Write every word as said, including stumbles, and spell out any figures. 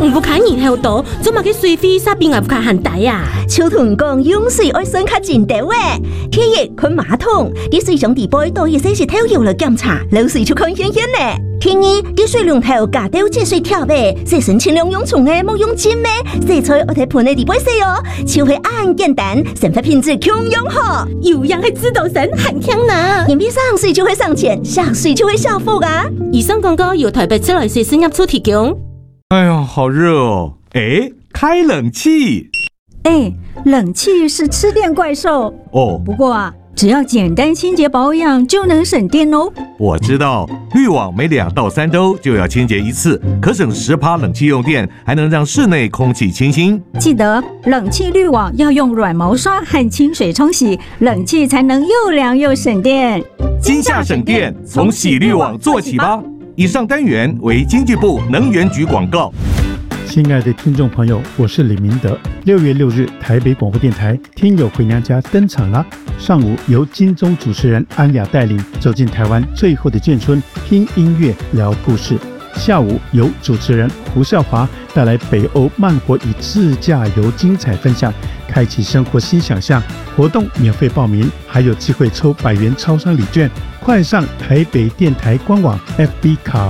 唔不看人后多，做嘛去水费沙边也不看很大呀。 秋屯讲用水爱生较真的喂，天热看马桶，啲水上地杯多一些是偷油了检查，漏水就看显显呢。天二，啲水龙头加掉节水条呗，洗身尽量用冲的，莫用浸咩。洗菜我睇盆的地杯洗哦，就会按简单，生活品质强用好。 有样系指导神很强呢， 眼皮上水就会上钱，下水就会下福啊。 以上广告由台北自来水事业处提供。 哎呀，好热哦！哎，开冷气。 哎，冷气是吃电怪兽哦。 不过啊，只要简单清洁保养就能省电哦。 我知道，滤网每两到三周就要清洁一次，可省十趴冷气用电，还能让室内空气清新。 记得冷气滤网要用软毛刷和清水冲洗，冷气才能又凉又省电。 今夏省电，从洗滤网做起吧。以上单元为经济部能源局广告。 亲爱的听众朋友，我是李明德。六月六日，台北广播电台《听友回娘家》登场啦！上午由金钟主持人安雅带领走进台湾最后的眷村，听音乐聊故事。下午由主持人胡少华带来北欧慢活与自驾游精彩分享，开启生活新想象。活动免费报名，还有机会抽百元超商礼券。快上台北电台官网 F B 卡